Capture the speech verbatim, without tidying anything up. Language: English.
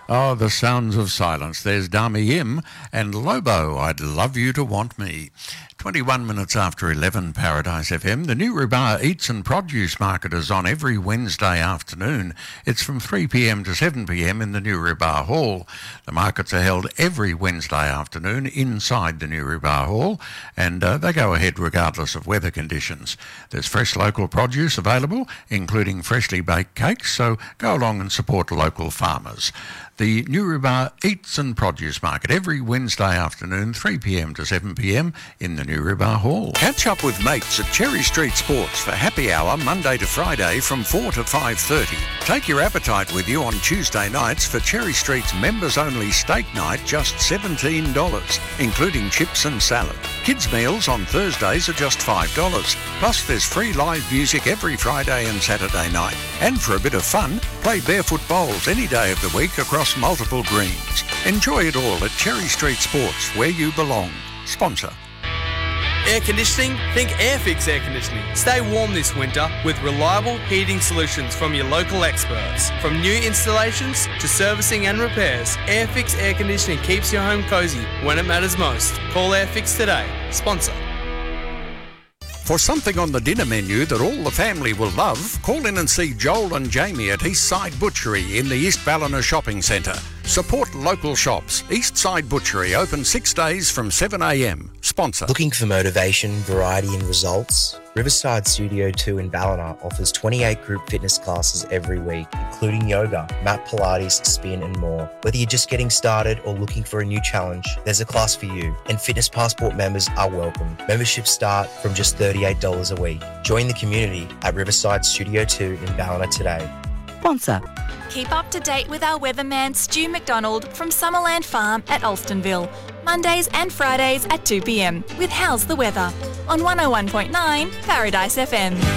Oh, the sounds of silence. There's Dami Im and Lobo, I'd Love You to Want Me. twenty-one minutes after eleven, Paradise F M. The New Rubar Eats and Produce Market is on every Wednesday afternoon. It's from three p m to seven p m in the New Rubar Hall. The markets are held every Wednesday afternoon inside the New Rubar Hall, and uh, they go ahead regardless of weather conditions. There's fresh local produce available, including freshly baked cakes, so go along and support local farmers. The New Rubar Eats and Produce Market every Wednesday afternoon, three p m to seven p m in the New Rubar Hall. Catch up with mates at Cherry Street Sports for happy hour Monday to Friday from four to five thirty. Take your appetite with you on Tuesday nights for Cherry Street's members-only steak night, just seventeen dollars, including chips and salad. Kids' meals on Thursdays are just five dollars. Plus there's free live music every Friday and Saturday night. And for a bit of fun, play barefoot bowls any day of the week across multiple greens. Enjoy it all at Cherry Street Sports, where you belong. Sponsor. Air conditioning? Think Airfix Air Conditioning. Stay warm this winter with reliable heating solutions from your local experts. From new installations to servicing and repairs, Airfix Air Conditioning keeps your home cosy when it matters most. Call Airfix today. Sponsor. For something on the dinner menu that all the family will love, call in and see Joel and Jamie at Eastside Butchery in the East Ballina Shopping Centre. Support local shops. Eastside Butchery open six days from seven a m. Sponsor. Looking for motivation, variety and results? Riverside Studio two in Ballina offers twenty-eight group fitness classes every week, including yoga, mat Pilates, spin and more. Whether you're just getting started or looking for a new challenge, there's a class for you, and Fitness Passport members are welcome. Memberships start from just thirty-eight dollars a week. Join the community at Riverside Studio two in Ballina today. Sponsor. Keep up to date with our weatherman Stu McDonald from Summerland Farm at Alstonville. Mondays and Fridays at two p m with How's the Weather on one oh one point nine Paradise F M.